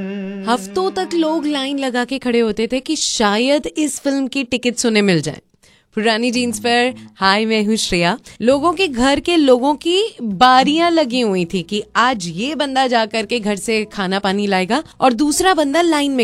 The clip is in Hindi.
हफ्तों तक लोग लाइन लगा के खड़े होते थे कि शायद इस फिल्म की टिकट्स उन्हें मिल जाए। पुरानी जीन्स पर हाय मैं हूँ श्रेया। लोगों के घर के लोगों की बारियां लगी हुई थी कि आज ये बंदा जाकर के घर से खाना पानी लाएगा और दूसरा बंदा लाइन में